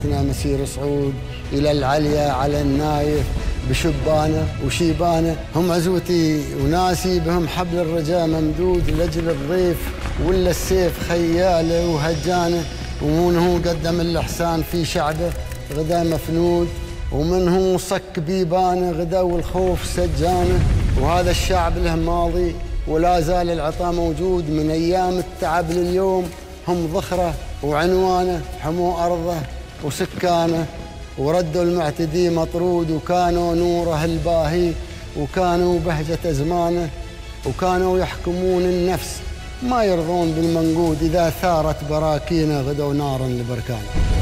مسير صعود إلى العليا على النايف بشبانه وشيبانه. هم عزوتي وناسي بهم حبل الرجاء ممدود لأجل الضيف، ولا السيف خياله وهجانه. ومن هو قدم الإحسان في شعبه غدا مفنود، ومن هو صك بيبانه غدا والخوف سجانه. وهذا الشعب له ماضي ولا زال العطاء موجود، من أيام التعب لليوم هم ذخره وعنوانه. حموا أرضه وسكانه وردوا المعتدي مطرود، وكانوا نوره الباهي وكانوا بهجة أزمانه. وكانوا يحكمون النفس ما يرضون بالمنقود، إذا ثارت براكينه غدوا نارا لبركانه.